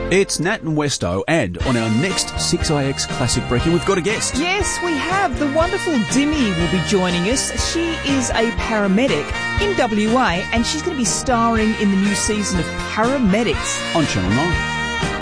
It's Nat and Westo, and on our next 6IX Classic Brekkie, we've got a guest. Yes, we have. The wonderful Dimmy will be joining us. She is a paramedic in WA, and she's going to be starring in the new season of Paramedics On Channel 9.